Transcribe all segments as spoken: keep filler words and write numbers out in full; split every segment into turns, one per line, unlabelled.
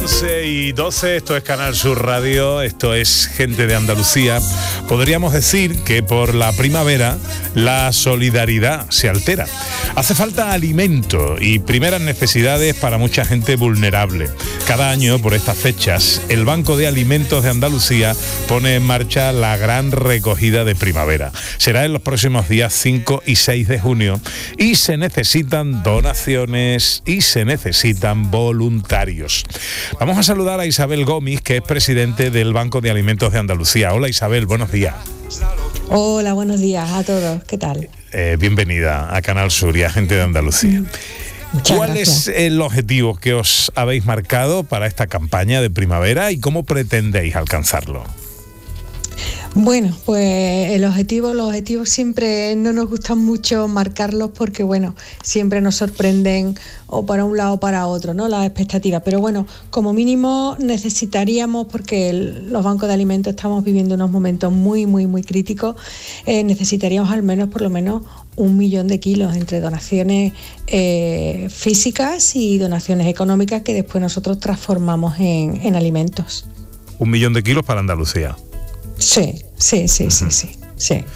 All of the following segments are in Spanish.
once y doce, esto es Canal Sur Radio, esto es Gente de Andalucía. Podríamos decir que por la primavera la solidaridad se altera. Hace falta alimento y primeras necesidades para mucha gente vulnerable. Cada año, por estas fechas, el Banco de Alimentos de Andalucía pone en marcha la gran recogida de primavera. Será en los próximos días cinco y seis de junio y se necesitan donaciones y se necesitan voluntarios. Vamos a saludar a Isabel Gómez, que es presidente del Banco de Alimentos de Andalucía. Hola Isabel, buenos días.
Hola, buenos días a todos. ¿Qué tal?
Eh, bienvenida a Canal Sur y a Gente de Andalucía.
Muchas
¿Cuál
gracias.
es el objetivo que os habéis marcado para esta campaña de primavera y cómo pretendéis alcanzarlo?
Bueno, pues el objetivo, los objetivos siempre no nos gustan mucho marcarlos porque, bueno, siempre nos sorprenden o para un lado o para otro, ¿no? Las expectativas. Pero bueno, como mínimo necesitaríamos, porque el, los bancos de alimentos estamos viviendo unos momentos muy, muy, muy críticos, eh, necesitaríamos al menos, por lo menos, un millón de kilos entre donaciones eh, físicas y donaciones económicas que después nosotros transformamos en, en alimentos.
Un millón de kilos para Andalucía.
Sí, sí, sí, sí, sí, sí.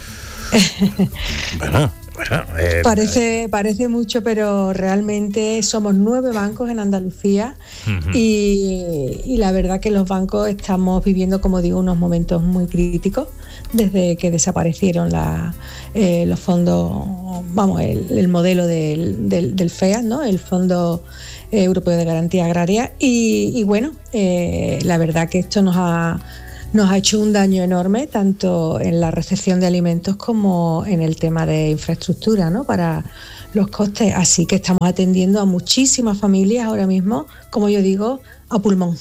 Bueno, bueno. Eh,
Parece, parece mucho, pero realmente somos nueve bancos en Andalucía uh-huh. y, y la verdad que los bancos estamos viviendo, como digo, unos momentos muy críticos desde que desaparecieron la, eh, los fondos, vamos, el, el modelo del, del, del F E A, ¿no? El Fondo Europeo de Garantía Agraria y, y bueno, eh, la verdad que esto nos ha Nos ha hecho un daño enorme tanto en la recepción de alimentos como en el tema de infraestructura, ¿no? Para los costes. Así que estamos atendiendo a muchísimas familias ahora mismo, como yo digo, a pulmón.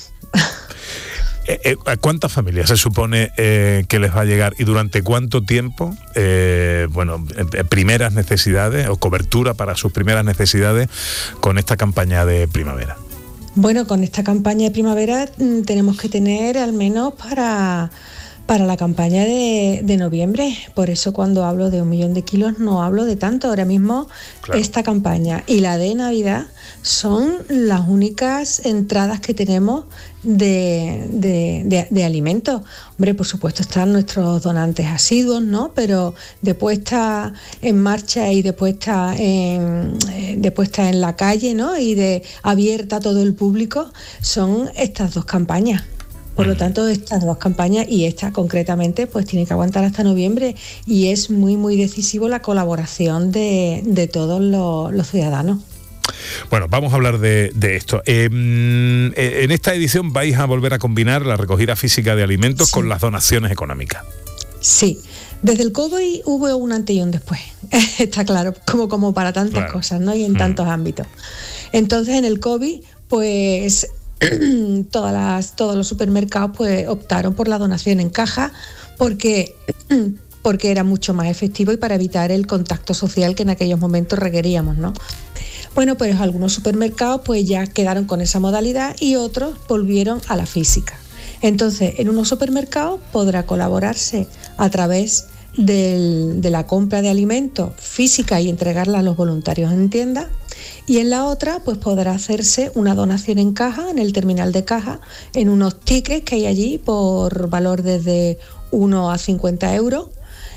¿A cuántas familias se supone eh, que les va a llegar y durante cuánto tiempo? Eh, bueno, primeras necesidades o cobertura para sus primeras necesidades con esta campaña de primavera.
Bueno, con esta campaña de primavera mmm, tenemos que tener al menos para, para la campaña de, de noviembre. Por eso cuando hablo de un millón de kilos no hablo de tanto. Ahora mismo claro. Esta campaña y la de Navidad son las únicas entradas que tenemos de, de, de, de alimentos. Hombre, por supuesto están nuestros donantes asiduos, ¿no? Pero de puesta en marcha y de puesta en, de puesta en la calle, ¿no? Y de abierta a todo el público son estas dos campañas. Por lo tanto, estas dos campañas y esta concretamente pues tiene que aguantar hasta noviembre y es muy muy decisivo la colaboración de, de todos los, los ciudadanos.
Bueno, vamos a hablar de, de esto. Eh, en esta edición vais a volver a combinar la recogida física de alimentos sí. con las donaciones económicas.
Sí, desde el COVID hubo un antes y un después, está claro, como, como para tantas claro. cosas, ¿no? Y en mm. tantos ámbitos. Entonces, en el COVID, pues todas las, todos los supermercados pues optaron por la donación en caja porque... porque era mucho más efectivo y para evitar el contacto social que en aquellos momentos requeríamos, ¿no? Bueno, pues algunos supermercados pues ya quedaron con esa modalidad y otros volvieron a la física. Entonces, en unos supermercados podrá colaborarse a través del, de la compra de alimentos física y entregarla a los voluntarios en tienda, y en la otra pues podrá hacerse una donación en caja, en el terminal de caja, en unos tickets que hay allí por valor desde uno a cincuenta euros.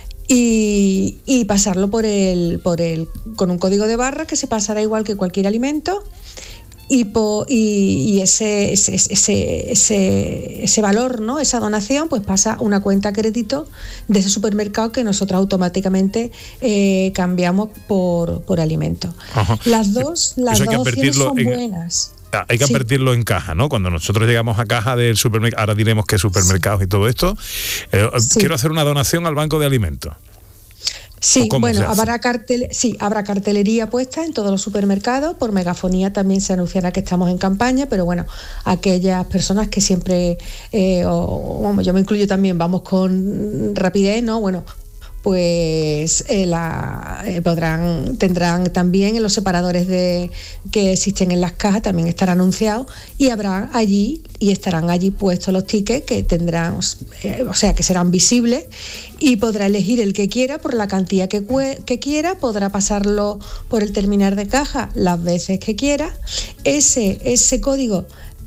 Y, y pasarlo por el, por el, con un código de barra que se pasará igual que cualquier alimento y, po, y, y ese, ese, ese, ese, ese valor, ¿no? Esa donación pues pasa a una cuenta a crédito de ese supermercado que nosotros automáticamente eh, cambiamos por, por alimentos.
Ajá.
Las dos, las dos opciones son en... buenas.
Hay que
sí.
advertirlo en caja, ¿no? Cuando nosotros llegamos a caja del supermercado, ahora diremos qué supermercados sí. y todo esto, eh, sí. quiero hacer una donación al banco de alimentos.
Sí, bueno, habrá cartel, sí, habrá cartelería puesta en todos los supermercados, por megafonía también se anunciará que estamos en campaña, pero bueno, aquellas personas que siempre, eh, o, vamos, yo me incluyo también, vamos con rapidez, ¿no? Bueno, pues eh, la, eh, podrán tendrán también en los separadores de que existen en las cajas, también estará anunciado y habrá allí y estarán allí puestos los tickets que tendrán, eh, o sea que serán visibles y podrá elegir el que quiera por la cantidad que, que quiera, podrá pasarlo por el terminal de caja las veces que quiera. Ese, ese código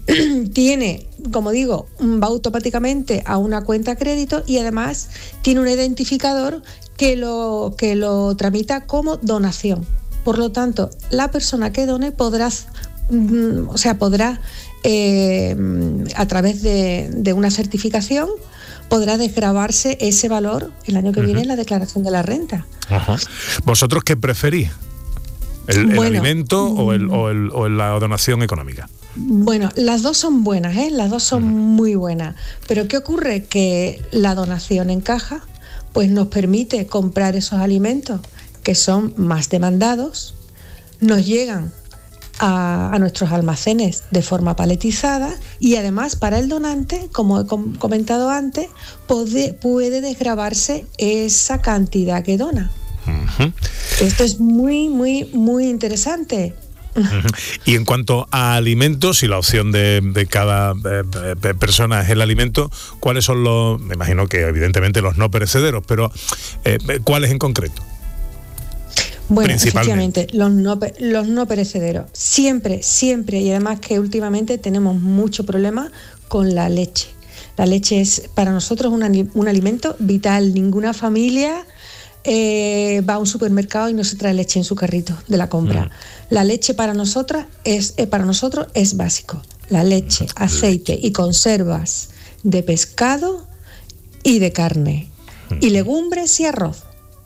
tiene, como digo, va automáticamente a una cuenta de crédito y además tiene un identificador que lo, que lo tramita como donación. Por lo tanto, la persona que done podrá, mm, o sea, podrá eh, a través de, de una certificación, podrá desgravarse ese valor el año que uh-huh. viene en la declaración de la renta.
Ajá. ¿Vosotros qué preferís? ¿El, bueno, el alimento o, el, o, el, o la donación económica?
Bueno, las dos son buenas, ¿eh? Las dos son uh-huh. muy buenas. Pero ¿qué ocurre? Que la donación en caja pues nos permite comprar esos alimentos que son más demandados, nos llegan a, a nuestros almacenes de forma paletizada y además para el donante, como he com- comentado antes, puede, puede desgravarse esa cantidad que dona. Uh-huh. Esto es muy, muy, muy interesante.
Uh-huh. Y en cuanto a alimentos y la opción de, de cada eh, persona es el alimento, ¿cuáles son los, me imagino que evidentemente los no perecederos, pero eh, ¿cuáles en concreto?
Bueno, efectivamente, los no, los no perecederos. Siempre, siempre, y además que últimamente tenemos mucho problema con la leche. La leche es para nosotros un, un alimento vital. Ninguna familia eh, va a un supermercado y no se trae leche en su carrito de la compra. Mm. La leche para nosotras es, eh, para nosotros es básico. La leche, aceite y conservas de pescado y de carne. Mm. Y legumbres y arroz.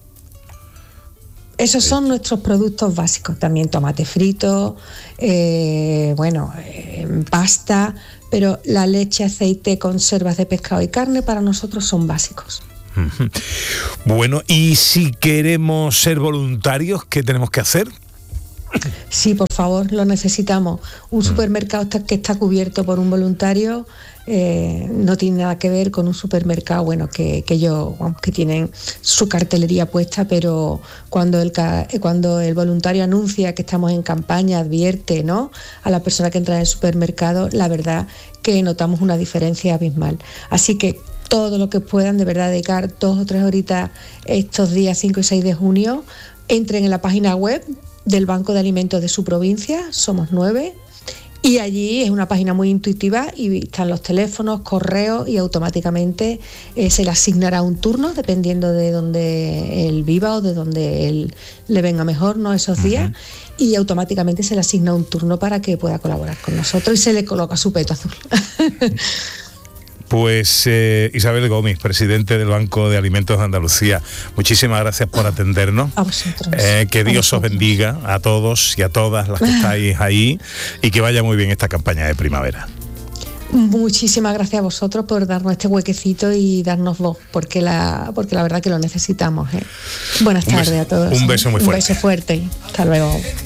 Esos son nuestros productos básicos, también tomate frito, eh, bueno, eh, pasta, pero la leche, aceite, conservas de pescado y carne para nosotros son básicos.
Bueno, y si queremos ser voluntarios, ¿qué tenemos que hacer?
Sí, por favor, lo necesitamos. Un supermercado que está cubierto por un voluntario eh, no tiene nada que ver con un supermercado, bueno, que, que ellos, vamos, que tienen su cartelería puesta, pero cuando el, cuando el voluntario anuncia que estamos en campaña, advierte, ¿no?, a la persona que entra en el supermercado, la verdad que notamos una diferencia abismal. Así que todo lo que puedan, de verdad, dedicar dos o tres horitas estos días cinco y seis de junio, entren en la página web del Banco de Alimentos de su provincia, somos nueve, y allí es una página muy intuitiva y están los teléfonos, correos y automáticamente eh, se le asignará un turno dependiendo de donde él viva o de donde él le venga mejor, ¿no?, esos días, uh-huh. y automáticamente se le asigna un turno para que pueda colaborar con nosotros y se le coloca su peto azul.
Pues eh, Isabel Gómez, presidente del Banco de Alimentos de Andalucía, muchísimas gracias por atendernos.
A vosotros.
Eh, que Dios
a vosotros.
os bendiga a todos y a todas las que estáis ahí y que vaya muy bien esta campaña de primavera.
Muchísimas gracias a vosotros por darnos este huequecito y darnos voz, porque la, porque la verdad que lo necesitamos. ¿eh? Buenas tardes a todos.
Un beso muy fuerte.
Un beso fuerte. Hasta luego.